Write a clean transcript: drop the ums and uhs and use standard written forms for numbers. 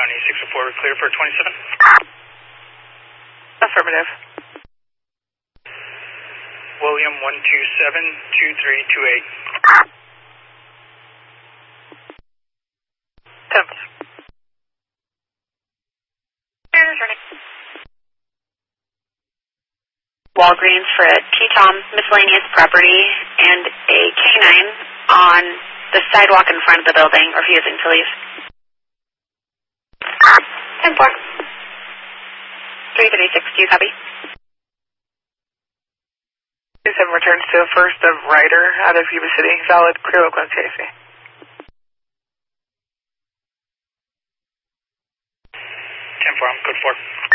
County 604, clear for 27. Affirmative. William 127-2328. 10. Walgreens for a T-Tom miscellaneous property and a K-9 on the sidewalk in front of the building, refusing to leave. 10-4. 336, do you copy? 27 returns to first of Ryder out of Yuba City. Valid, clear Oakland CAC. 10-4, I'm code 4.